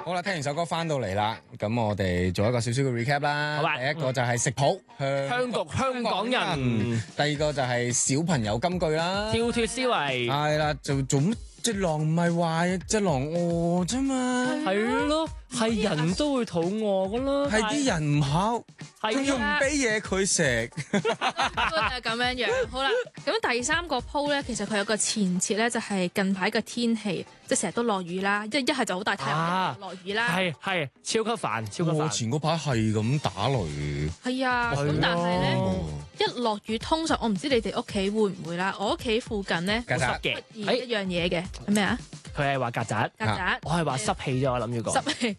好啦，聽完首歌翻到嚟啦，咁我哋做一個少少嘅 recap 啦。 好啊第一個就係食譜香焗香港人， 第二個就係小朋友金句啦。 跳脱思維， 係啦，做乜隻狼唔係壞，隻狼餓啫嘛。 係咯，係人都會肚餓噶啦， 係啲人唔好，仲要唔俾嘢佢食。 就係咁樣樣。好啦，咁第三個鋪咧，其實佢有個前設咧，就係近排嘅天氣，即係成日都落雨啦，即係一係就好大太陽，一係落雨啦。 係超級煩，超級煩。 我前嗰排係咁打雷。 係啊，咁但係咧，一落雨通常我唔知你哋屋企會唔會啦，我屋企附近咧曱甴嘅， 一樣嘢嘅係咩啊？ 佢係話曱甴， 曱甴， 我係話濕氣啫，我諗住講濕氣。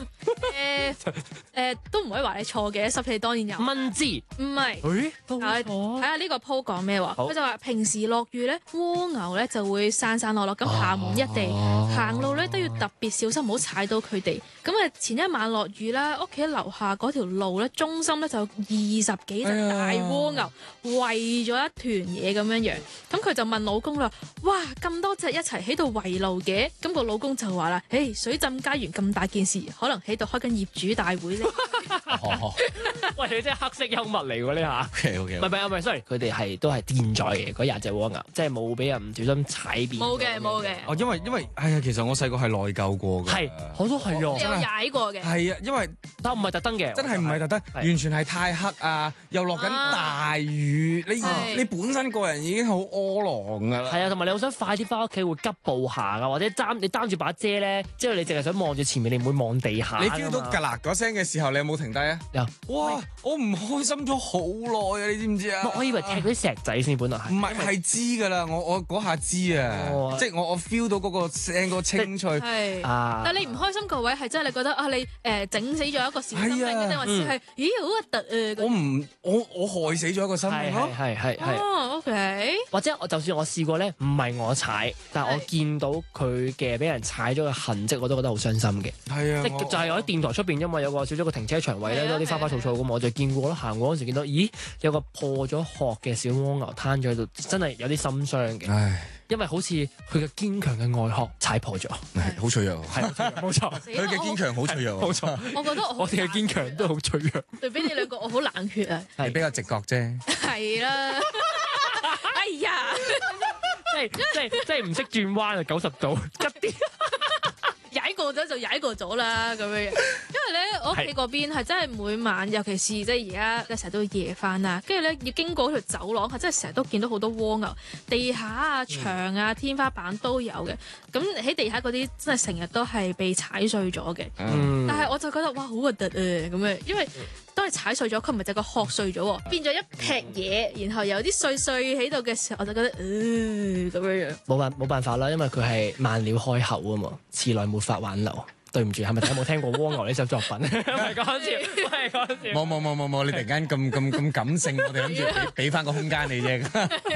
都唔可以話你錯嘅，濕氣當然有。 蚊滋， 唔係。 都睇下呢個鋪講咩喎？ 好佢就話平時落雨咧，蝸牛咧就會散散落落，咁下滿一地，行路咧都要特別小心，唔好踩到佢哋。咁啊，前一晚落雨啦，屋企樓下嗰條路咧，中心咧就有20幾隻大蝸牛圍咗一團嘢咁樣樣。咁佢就問老公啦：哇，咁多隻一齊喺度圍路嘅？咁個老公就話啦：誒，水浸家園咁大件事，可能喺度開緊業主大會咧。 喂，你真係黑色幽默嚟喎呢下。 OK， 唔係，sorry，佢哋都係健在嘅嗰20隻蝸牛，即係冇俾人唔小心踩扁。 冇嘅，冇嘅。 哦，因為係啊，其實我細個係內疚過嘅。 係，我都係有啊。 踩過嘅。 係啊，因為但唔係特登嘅， 真係唔係特登，完全係太黑啊，又落緊大雨，你本身個人已經好屙狼㗎啦。 係啊，同埋你好想快啲翻屋企會急步行啊，或者你擔住把遮咧，之後你淨係想望住前面，你唔會望地下。 你 feel 到㗎啦嗰聲嘅時候，你有冇停低啊？ 有。 哇！我唔開心咗好耐啊！你知唔知啊？ 我以為踢嗰啲石仔先，本來係。 唔係知㗎啦，我嗰下知啊，即係我 feel 到嗰個聲個清脆。 係啊！ 但係你唔開心個位係真係你覺得啊，你整死咗一個小生命，定還是係咦好核突啊？ 我害死咗一個生命咯。 係。 哦，OK。 或者就算我試過咧，唔係我踩，但係我見到佢嘅俾人踩咗嘅痕跡，我都覺得好傷心嘅。 係啊， 即就係我喺電台出邊，因為有個少少個停車場位咧，多啲花花草草咁，我就見過咯。行過嗰時見到，咦，有個破咗殼嘅小蝸牛攤咗喺度，真係有啲心傷嘅。 唉， 因為好似佢嘅堅強嘅外殼踩破咗， 係好脆弱。 係冇錯， 佢嘅堅強好脆弱。 冇錯。 我覺得我哋嘅堅強都好脆弱。 對比你兩個，我好冷血啊。 你比較直覺啫。 係啦。哎呀， 即係唔識轉彎啊，90度急啲。 踩過咗就踩過咗啦，咁樣。因為咧，我屋企嗰邊係真係每晚，尤其是即係而家成日都夜翻啦，跟住咧要經過條走廊，係真係成日都見到好多蝸牛，地下啊、牆啊、天花板都有嘅。咁喺地下嗰啲真係成日都係被踩碎咗嘅。但係我就覺得哇，好核突啊咁樣，因為當你踩碎咗，佢唔係就個殼碎咗，變咗一劈嘢，然後有啲碎碎喺度嘅時候，我就覺得咁樣樣。 冇辦法啦，因為佢係萬鳥開口啊嘛，遲來沒法挽留。對唔住，係咪大家冇聽過《蝸牛》呢首作品？唔係講笑，係講笑。 冇，你突然間咁感性，我哋諗住俾翻個空間你啫。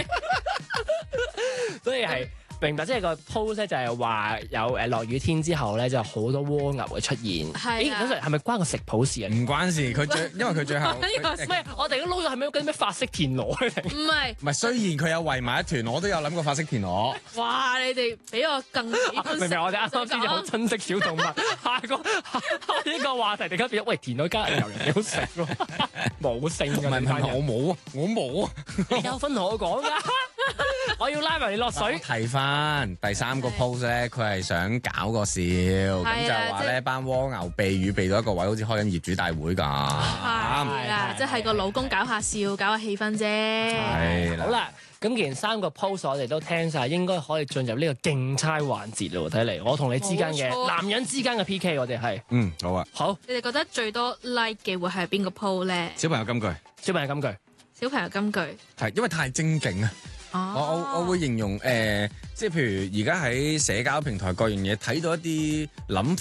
所以係明白，即係個 post 咧就係話有落雨天之後咧就好多蝸牛會出現。 係啊， 係咪關個食譜事啊？ 唔關事，因為佢最後唔係我哋都撈咗係咪嗰啲咩法式田螺咧？ 唔係， 雖然佢有圍埋一團，我都有諗過法式田螺。 哇！你哋比我更喜歡明我哋啱啱先至好珍惜小動物，下呢個話題突然間變咗，喂，田螺加牛肉幾好食喎，冇性㗎。 唔係，我冇啊， 你有份同我講㗎，我要拉埋你落水。 提翻第三個 post 咧，佢係想搞個笑，咁就話呢班蝸牛避雨避到一個位，好似開緊業主大會㗎。 係啦，即係個老公搞下笑，搞下氣氛啫。 係啦， 好啦。咁既然3個 post 我哋都聽晒，應該可以進入呢個競猜環節咯。睇嚟我同你之間嘅男人之間嘅 PK，我哋係好啊。 好， 你哋覺得最多 like 嘅會係邊個 post 咧？ 小朋友金句， 小朋友金句， 小朋友金句係因為太精警啊。我會形容即係譬如而家喺社交平台各樣嘢睇到一啲諗